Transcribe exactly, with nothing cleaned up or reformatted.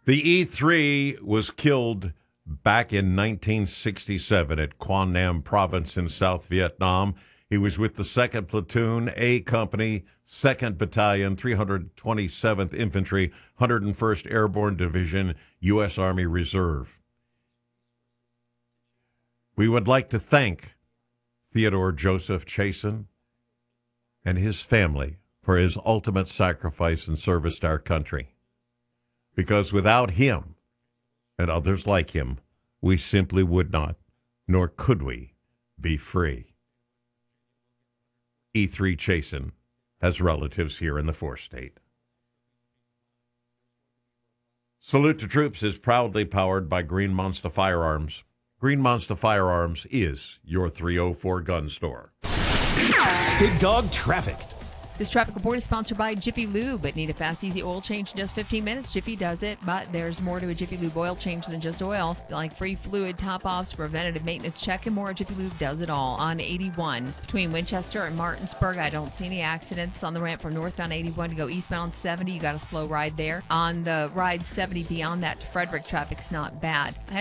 The E three was killed back in nineteen sixty-seven at Quang Nam Province in South Vietnam. He was with the second Platoon, A Company, second Battalion, three hundred twenty-seventh Infantry, one hundred first Airborne Division, U S. Army Reserve. We would like to thank Theodore Joseph Chasen and his family for his ultimate sacrifice and service to our country. Because without him and others like him, we simply would not, nor could we, be free. E three Chasen has relatives here in the fourth state. Salute to Troops is proudly powered by Green Monster Firearms. Green Monster Firearms is your three oh four gun store. Big Dog Traffic. This traffic report is sponsored by Jiffy Lube. But need a fast, easy oil change in just fifteen minutes? Jiffy does it, but there's more to a Jiffy Lube oil change than just oil. Like free fluid top-offs, preventative maintenance check, and more. Jiffy Lube does it all on eighty-one. Between Winchester and Martinsburg, I don't see any accidents. On the ramp from northbound eighty-one to go eastbound seventy, you got a slow ride there. On the ride seventy beyond that to Frederick, traffic's not bad.